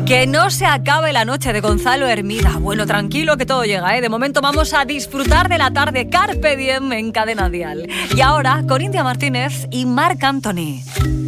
Que no se acabe la noche de Gonzalo Hermida. Bueno, tranquilo que todo llega, ¿eh? De momento vamos a disfrutar de la tarde. Carpe diem en Cadena Dial. Y ahora con India Martínez y Marc Anthony.